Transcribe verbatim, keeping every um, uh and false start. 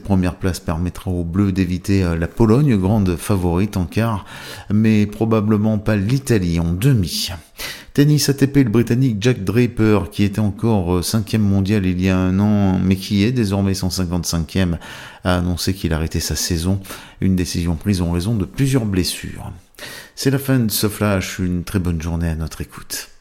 première place permettra aux Bleus d'éviter la Pologne, grande favorite en quart, mais probablement pas l'Italie en demi. Tennis A T P, le Britannique Jack Draper, qui était encore cinquième mondial il y a un an, mais qui est désormais cent cinquante-cinquième, a annoncé qu'il arrêtait sa saison, une décision prise en raison de plusieurs blessures. C'est la fin de ce flash, une très bonne journée à notre écoute.